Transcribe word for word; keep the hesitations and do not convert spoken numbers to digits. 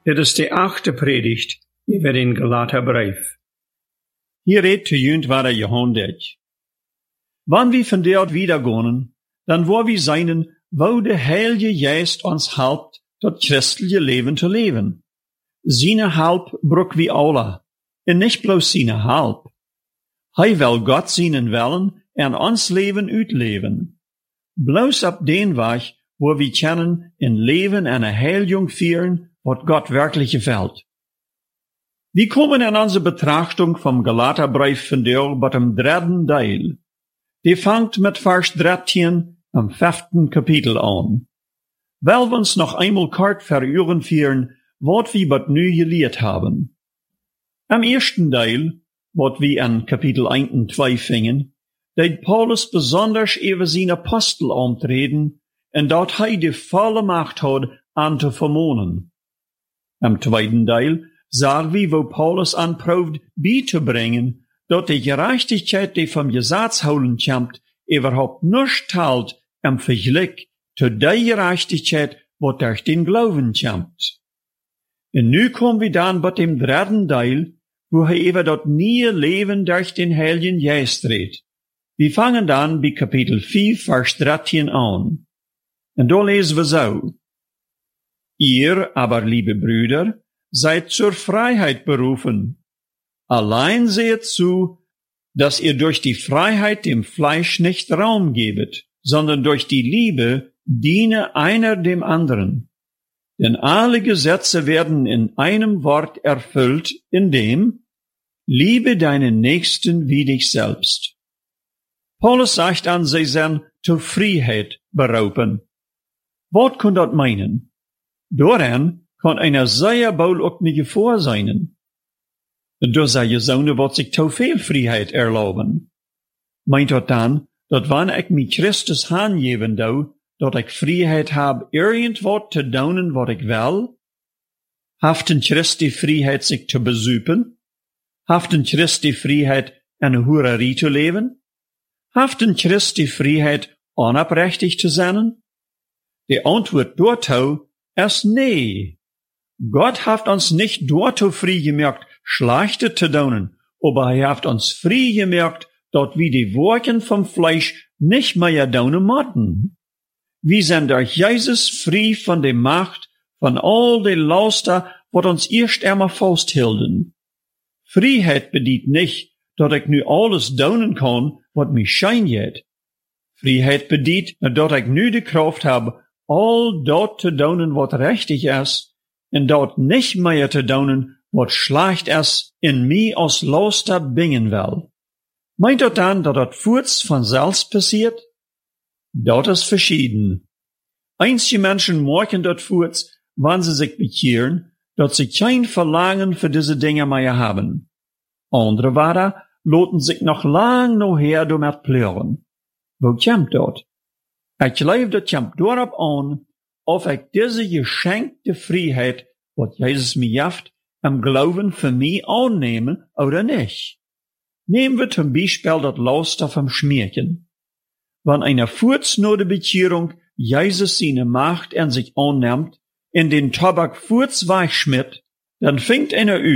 Dit is de achte predigt über den Galaterbrief. Hier redt de junt waar je honderd. Wann wir von dort wiedergehen, dann wo wir seinen, wo de Heilige Geist ons helpt, dat christliche Leben te leven. Seine Help bruk wie alle, en nicht bloß seine Help. Hij wil God seinen Willen en ons Leben uitleven. Bloß ab den Weg, wo wir kennen, in Leben eine Heilung führen, wat Gott wirklich gefällt. Wir kommen in unsere Betrachtung vom Galaterbrief von der bei dem dritten Teil. Die fängt mit Vers dreizehn am fünften Kapitel an. Weil wir uns noch einmal kort verüren führen, wat wir bat nu gelehrt haben. Am ersten Teil, wat wir an Kapitel eins und zwei fingen, deed Paulus besonders über seine Apostel antreten, en dat hij die volle Macht hat, an te vermonen. Am zweiten Teil sagen wir, wo Paulus anprobt, beizubringen, dat die Gerechtigkeit, die vom Gesetz holen kommt, überhaupt nicht teilt im Vergleich zu der Gerechtigkeit, wat durch den Glauben kommt. Und nu kommen wir dann bei dem dritten Teil, wo er über das neue Leben durch den Heiligen Geist redet. Wir fangen dann bei Kapitel vier, Vers dreizehn an. Und da lesen wir so. Ihr aber, liebe Brüder, seid zur Freiheit berufen. Allein seht zu, dass ihr durch die Freiheit dem Fleisch nicht Raum gebet, sondern durch die Liebe diene einer dem anderen. Denn alle Gesetze werden in einem Wort erfüllt, in dem liebe deinen Nächsten wie dich selbst. Paulus sagt an, sie sind zur Freiheit berufen. Was kann das meinen? Doran kann einer sehr wohl auch nicht vor sein. Da sei je Sonne, wat sich zu viel Freiheit erlauben. Meint das dann, dass wenn ich mich Christus hingeben do, dass ich Freiheit habe, irgendwas zu tun, was ich will? Haften Christi Freiheit, sich zu besüpen? Haften Christi Freiheit, eine Hurerie zu leben? Haften Christi Freiheit, unabrechtig zu sein? Die Antwort dorthin ist nee. Gott hat uns nicht dorthin frei gemerkt, Schlechte zu tun, aber er hat uns frei gemerkt, dass wir die Worte vom Fleisch nicht mehr tun mochten. Wir sind durch Jesus frei von der Macht, von all den Laster, was uns erst einmal festhielten. Freiheit bedeutet nicht, dass ich nu alles tun kann, was mich scheint. Freiheit bedeutet, dass ich nu die Kraft habe, all dort zu tun, was richtig ist, und dort nicht mehr zu tun, was schlecht ist, in mir aus Laster bringen will. Meint das dann, dass das furz von selbst passiert? Das ist verschieden. Einige Menschen merken das furz, wenn sie sich bekehren, dass sie kein Verlangen für diese Dinge mehr haben. Andere Ware loten sich noch lang nachher damit plören. Wo kommt das? Ich glaube, das kommt darauf an, ob ich diese geschenkte Freiheit, was Jesus mir gibt, im Glauben für mich annehme oder nicht. Nehmen wir zum Beispiel das Laster vom Schmierchen. Wenn einer kurz nach der Bekehrung Jesus seine Macht an sich annimmt, in den Tabak kurz wegschmiert, dann fängt einer